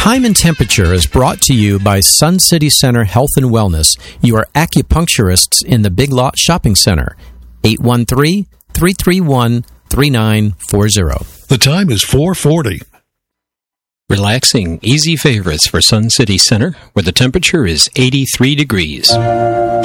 Time and Temperature is brought to you by Sun City Center Health and Wellness, your acupuncturists in the Big Lot Shopping Center. 813-331-3940. The time is 4:40. Relaxing, easy favorites for Sun City Center, where the temperature is 83 degrees.